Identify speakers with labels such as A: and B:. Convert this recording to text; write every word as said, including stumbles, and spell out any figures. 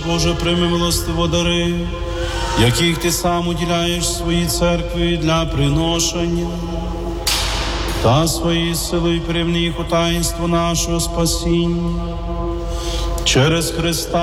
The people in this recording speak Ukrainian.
A: Боже, прийми милостиво дари, яких Ти сам уділяєш своїй церкві для приношення, та своєю силою привни їх у таїнство нашого спасіння через Христа